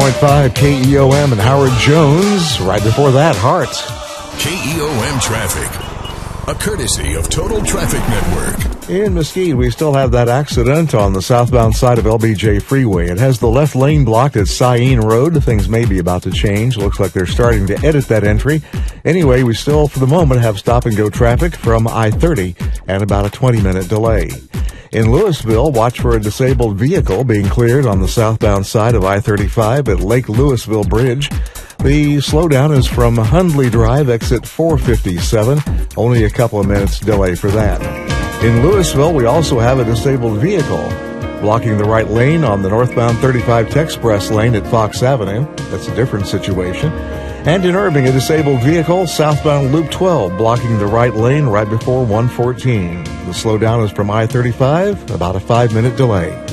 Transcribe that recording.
101.5 KEOM and Howard Jones. Right before that, Hart. KEOM traffic, a courtesy of Total Traffic Network. In Mesquite, we still have that accident on the southbound side of LBJ Freeway. It has the left lane blocked at Syene Road. Things may be about to change. Looks like they're starting to edit that entry. Anyway, we still, for the moment, have stop-and-go traffic from I-30 and about a 20-minute delay. In Louisville, watch for a disabled vehicle being cleared on the southbound side of I-35 at Lake Louisville Bridge. The slowdown is from Hundley Drive, exit 457. Only a couple of minutes delay for that. In Louisville, we also have a disabled vehicle blocking the right lane on the northbound 35 Express lane at Fox Avenue. That's a different situation. And in Irving, a disabled vehicle southbound Loop 12 blocking the right lane right before 114. The slowdown is from I-35, about a 5-minute delay.